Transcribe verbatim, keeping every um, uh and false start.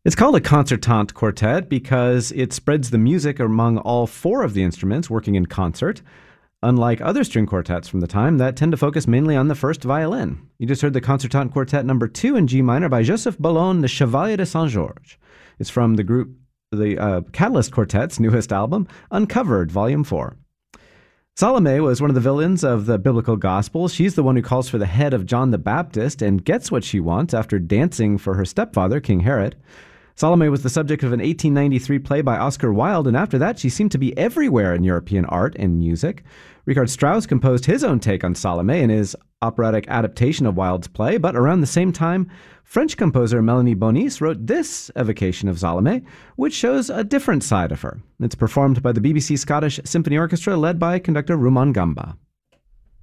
It's called a concertante quartet because it spreads the music among all four of the instruments working in concert, unlike other string quartets from the time that tend to focus mainly on the first violin. You just heard the Concertante Quartet number two in G minor by Joseph Boulogne, the Chevalier de Saint-Georges. It's from the group, the uh, Catalyst Quartet's newest album, Uncovered, Volume four. Salome was one of the villains of the biblical gospel. She's the one who calls for the head of John the Baptist and gets what she wants after dancing for her stepfather, King Herod. Salome was the subject of an eighteen ninety-three play by Oscar Wilde, and after that she seemed to be everywhere in European art and music. Richard Strauss composed his own take on Salome in his operatic adaptation of Wilde's play, but around the same time, French composer Melanie Bonis wrote this evocation of Salome, which shows a different side of her. It's performed by the B B C Scottish Symphony Orchestra led by conductor Rumaan Gamba.